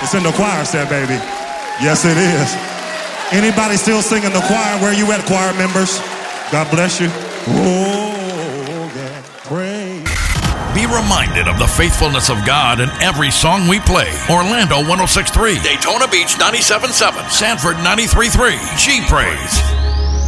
It's in the choir set, baby. Yes, it is. Anybody still singing the choir? Where you at, choir members? God bless you. Oh, yeah. Praise. Be reminded of the faithfulness of God in every song we play. Orlando 106.3, Daytona Beach 97.7, Sanford 93.3, G Praise.